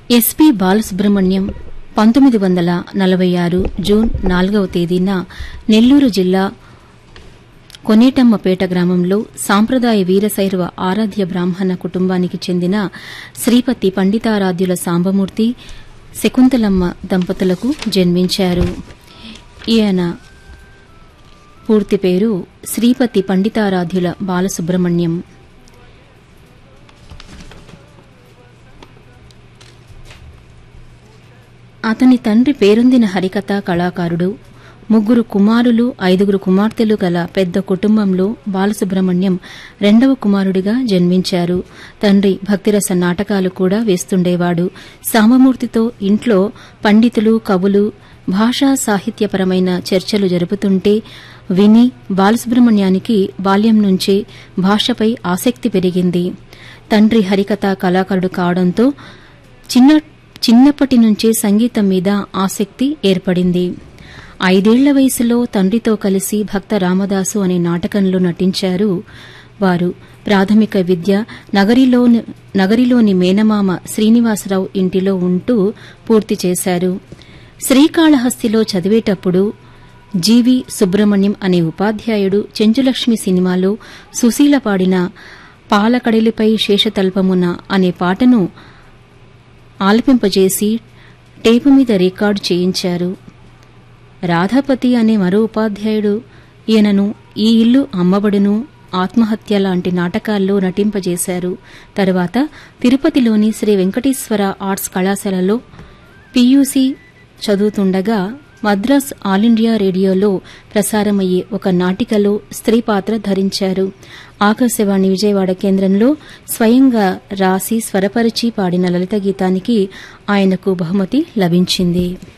SP Balasubrahmanyam 1946 June 4వ తేదీన నెల్లూరు జిల్లా కొనేటమ్మపేట గ్రామంలో సాంప్రదాయ వీరశైవ ఆరాధ్య బ్రాహ్మణ కుటుంబానికి చెందిన శ్రీపతి పండితారాధ్యుల సాంబమూర్తి శకుంతలమ్మ దంపతులకు జన్మించారు. ఈయన పూర్తి పేరు శ్రీపతి పండితారాధ్యుల బాలసుబ్రహ్మణ్యం. అతని తండ్రి పేరొందిన హరికథ కళాకారుడు. 3 కుమారులు 5 కుమార్తెలు గల పెద్ద కుటుంబంలో బాలసుబ్రహ్మణ్యం 2వ కుమారుడిగా జన్మించారు. తండ్రి భక్తిరస నాటకాలు కూడా వేస్తుండేవాడు. సాంబమూర్తితో ఇంట్లో పండితులు, కవులు భాషా సాహిత్యపరమైన చర్చలు జరుపుతుంటే విని బాలసుబ్రహ్మణ్యానికి బాల్యం నుంచే భాషపై ఆసక్తి పెరిగింది. తండ్రి హరికథ కళాకారుడు కావడంతో చిన్నప్పటి నుంచే సంగీతం మీద ఆసక్తి ఏర్పడింది. 5 ఏళ్ల వయసులో తండ్రితో కలిసి భక్త రామదాసు అనే నాటకంలో నటించారు. వారు ప్రాథమిక విద్య నగరిలోని మేనమామ శ్రీనివాసరావు ఇంటిలో ఉంటూ పూర్తి చేశారు. శ్రీకాళహస్తిలో చదివేటప్పుడు జీవి సుబ్రహ్మణ్యం అనే ఉపాధ్యాయుడు చెంచులక్ష్మి సినిమాలో సుశీల పాడిన పాలకడలిపై శేషతల్పమున అనే పాటను ఆలపింపజేసి టేపు మీద రికార్డు చేయించారు. రాధాపతి అనే మరో ఉపాధ్యాయుడు ఈయనను ఈ ఇల్లు అమ్మబడును, ఆత్మహత్య లాంటి నాటకాల్లో నటింపజేశారు. తర్వాత తిరుపతిలోని శ్రీ వెంకటేశ్వర ఆర్ట్స్ కళాశాలలో పీయూసీ చదువుతుండగా మద్రాస్ ఆల్ ఇండియా రేడియోలో ప్రసారమయ్యే ఒక నాటికలో స్త్రీ పాత్ర ధరించారు. ఆకాశవాణి విజయవాడ కేంద్రంలో స్వయంగా రాసి స్వరపరిచి పాడిన లలిత గీతానికి ఆయనకు బహుమతి లభించింది.